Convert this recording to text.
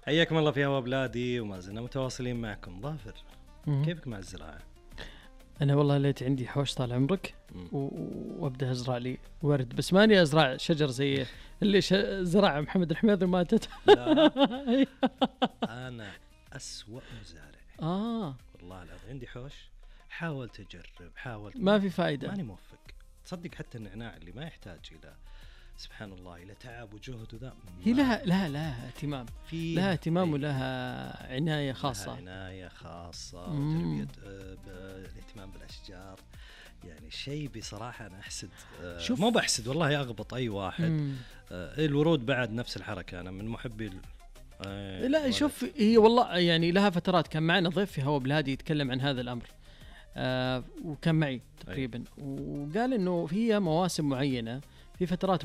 حياكم الله في هوا بلادي، وما زلنا متواصلين معكم. ظافر، كيفك مع الزراعة؟ أنا والله ليت عندي حوش طال عمرك وأبدأ أزرع لي ورد، بس ماني أزرع شجر زي اللي زرع محمد الحميد وماتت. لا أنا أسوأ مزارع. والله العظيم عندي حوش، حاولت أجرب ما في فائدة، ماني موفق. تصدق حتى النعناع اللي ما يحتاج إلى سبحان الله إلى تعب وجهد وذا، هي لها اهتمام، لها اهتمام ولها عناية خاصة، وتربية الاهتمام بالأشجار. يعني شيء بصراحة أنا أحسد، مو بحسد والله، أغبط أي واحد. الورود بعد نفس الحركة، أنا من محبي لا شوف، هي والله يعني لها فترات. كان معنا ضيف في هوا بلادي يتكلم عن هذا الأمر، وكان معي تقريبا، وقال إنه هي مواسم معينة، في فترات